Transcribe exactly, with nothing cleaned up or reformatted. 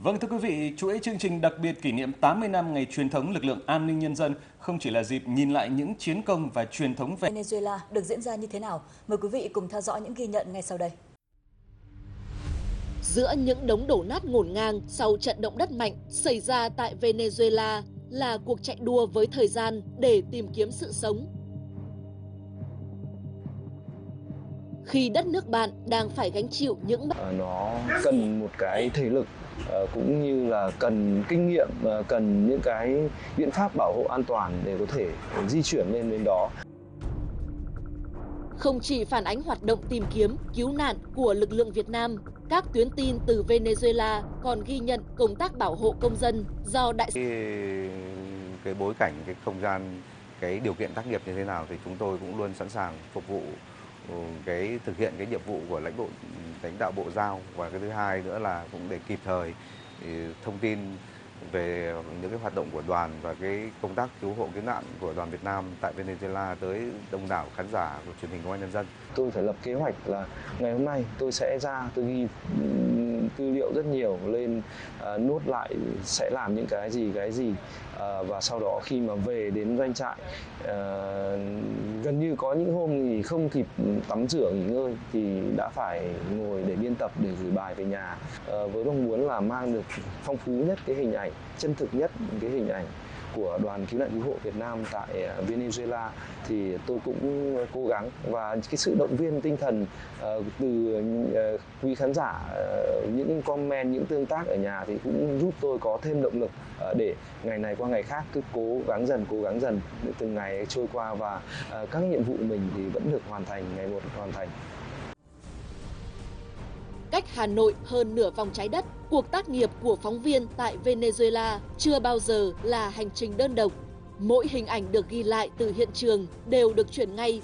Vâng, thưa quý vị, chuỗi chương trình đặc biệt kỷ niệm tám mươi năm ngày truyền thống lực lượng an ninh nhân dân không chỉ là dịp nhìn lại những chiến công và truyền thống vẻ. Venezuela được diễn ra như thế nào? Mời quý vị cùng theo dõi những ghi nhận ngay sau đây. Giữa những đống đổ nát ngổn ngang sau trận động đất mạnh xảy ra tại Venezuela là cuộc chạy đua với thời gian để tìm kiếm sự sống. Khi đất nước bạn đang phải gánh chịu những nó cần một cái thể lực cũng như là cần kinh nghiệm, cần những cái biện pháp bảo hộ an toàn để có thể di chuyển lên đến đó. Không chỉ phản ánh hoạt động tìm kiếm, cứu nạn của lực lượng Việt Nam, các tuyến tin từ Venezuela còn ghi nhận công tác bảo hộ công dân do đại cái, cái bối cảnh, cái không gian, cái điều kiện tác nghiệp như thế nào thì chúng tôi cũng luôn sẵn sàng phục vụ cái thực hiện cái nhiệm vụ của lãnh bộ lãnh đạo bộ giao, và cái thứ hai nữa là cũng để kịp thời thông tin về những cái hoạt động của đoàn và cái công tác cứu hộ cứu nạn của đoàn Việt Nam tại Venezuela tới đông đảo khán giả của truyền hình Công an Nhân dân. Tôi phải lập kế hoạch là ngày hôm nay tôi sẽ ra, tôi ghi tư liệu rất nhiều lên, uh, nốt lại sẽ làm những cái gì cái gì uh, và sau đó khi mà về đến doanh trại, uh, gần như có những hôm thì không kịp tắm rửa nghỉ ngơi thì đã phải ngồi để biên tập để gửi bài về nhà, uh, với mong muốn là mang được phong phú nhất cái hình ảnh, chân thực nhất cái hình ảnh của đoàn cứu nạn cứu hộ Việt Nam tại Venezuela. Thì tôi cũng cố gắng, và cái sự động viên tinh thần uh, từ uh, quý khán giả, uh, những comment, những tương tác ở nhà thì cũng giúp tôi có thêm động lực uh, để ngày này qua ngày khác cứ cố gắng dần cố gắng dần từng ngày trôi qua, và uh, các nhiệm vụ mình thì vẫn được hoàn thành, ngày một hoàn thành. Cách Hà Nội hơn nửa vòng trái đất, cuộc tác nghiệp của phóng viên tại Venezuela chưa bao giờ là hành trình đơn độc. Mỗi hình ảnh được ghi lại từ hiện trường đều được chuyển ngay